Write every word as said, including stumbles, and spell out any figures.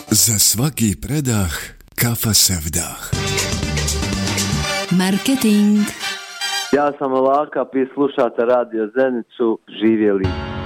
Za svaki predah kafa sevdah. Marketing. Ja sam Laka, vi slušate Radio Zenicu, živjeli.